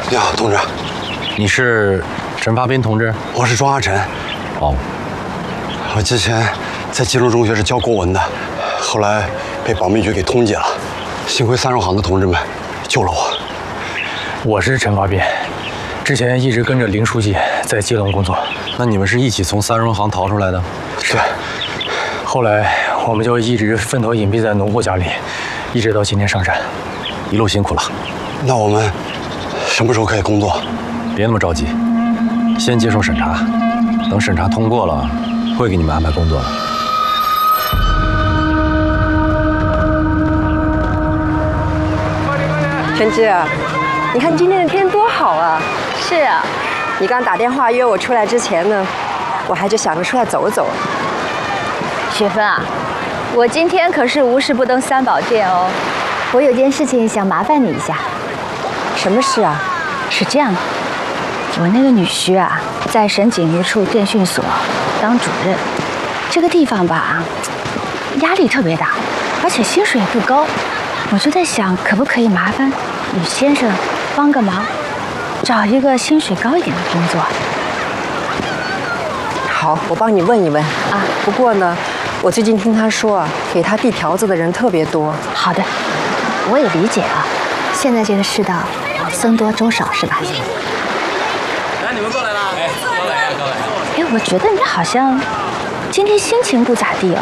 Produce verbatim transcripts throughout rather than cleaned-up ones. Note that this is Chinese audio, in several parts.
你好，同志。 你是陈发斌同志？ 我是庄阿晨。 哦， 我之前在基隆中学是教国文的，后来被保密局给通缉了，幸亏三肉行的同志们救了我。 我是陈发斌，之前一直跟着林书记在基隆工作。 那你们是一起从三肉行逃出来的？ 是。 后来我们就一直分头隐蔽在农户家里，一直到今天上山， 一路辛苦了。 那我们什么时候可以工作？ 别那么着急，先接受审查，等审查通过了，会给你们安排工作的。 陈芝啊，你看今天的天多好啊！ 是啊， 你刚打电话约我出来之前呢，我还就想着出来走走。 雪芬啊，我今天可是无事不登三宝殿哦。我有件事情想麻烦你一下。 什么事啊？ 是这样的，我那个女婿啊，在省警一处电讯所当主任，这个地方吧，压力特别大，而且薪水也不高。我就在想，可不可以麻烦吕先生帮个忙，找一个薪水高一点的工作。 好，我帮你问一问啊。不过呢，我最近听他说啊，给他递条子的人特别多。 好的，我也理解啊。现在这个世道，僧多粥少是吧？ 来，你们过来了。哎，高来呀，高来呀。 哎，我觉得你好像今天心情不咋地啊。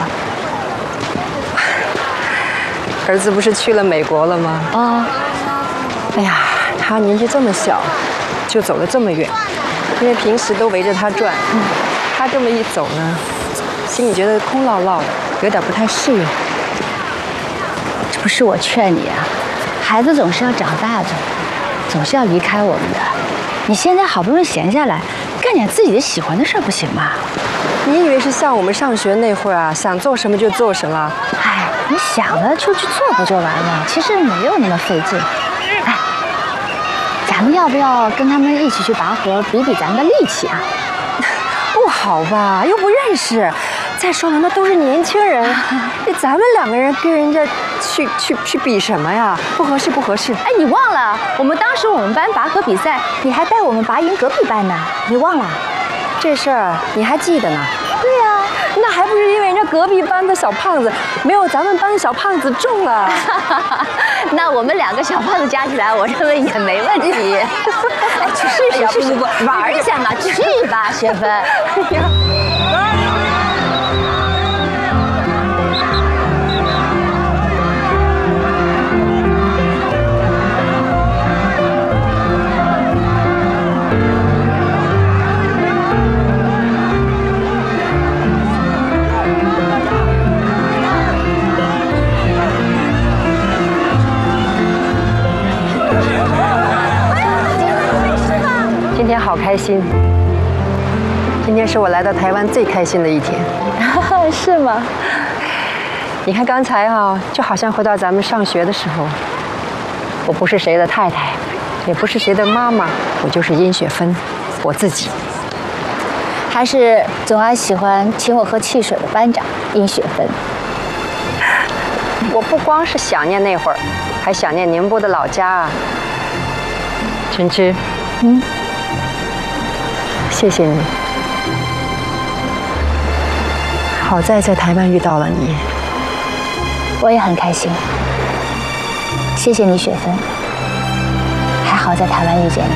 儿子不是去了美国了吗？ 啊、哦。 哎呀，他年纪这么小，就走了这么远，因为平时都围着他转。嗯。他这么一走呢，心里觉得空落落的，有点不太适应。 这不是我劝你啊，孩子总是要长大的，总是要离开我们的。你现在好不容易闲下来，干点自己的喜欢的事儿不行吗？ 你以为是像我们上学那会儿啊，想做什么就做什么？ 哎，你想了就去做不就完了？其实没有那么费劲。哎，咱们要不要跟他们一起去拔河，比比咱们的力气啊？ 不好吧，又不认识。再说了，那都是年轻人，咱们两个人跟人家去去去比什么呀？不合适，不合适。 哎，你忘了，我们当时我们班拔河比赛，你还带我们拔赢隔壁班呢，你忘了？ 这事儿你还记得呢？ 对呀、啊， 那还不是因为人家隔壁班的小胖子没有咱们班的小胖子重啊？ 那我们两个小胖子加起来，我认为也没问题。哎，去试试试试，玩一下嘛，去吧，雪芬。 今天好开心，今天是我来到台湾最开心的一天。 是吗？ 你看刚才啊，就好像回到咱们上学的时候。我不是谁的太太，也不是谁的妈妈，我就是殷雪芬，我自己。 还是总爱喜欢请我喝汽水的班长殷雪芬。 我不光是想念那会儿，还想念宁波的老家啊。陈芝， 嗯。 谢谢你，好在在台湾遇到了你， 我也很开心。谢谢你，雪芬，还好在台湾遇见你。